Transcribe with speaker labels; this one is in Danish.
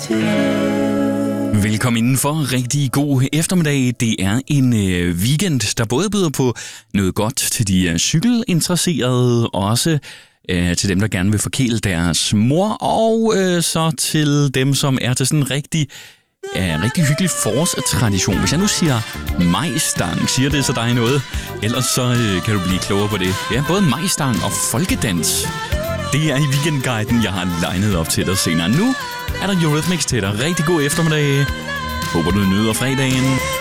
Speaker 1: Velkommen indenfor. Rigtig god eftermiddag. Det er en weekend, der både byder på noget godt til de cykelinteresserede, også til dem, der gerne vil forkæle deres mor, og så til dem, som er til sådan en rigtig hyggelig forårstradition. Hvis jeg nu siger majstang, siger det så dig noget? Ellers så kan du blive klogere på det. Ja, både majstang og folkedans. Det er i weekendguiden, jeg har legnet op til dig senere. Nu er der Eurythmics til dig. Rigtig god eftermiddag. Håber du nyder fredagen.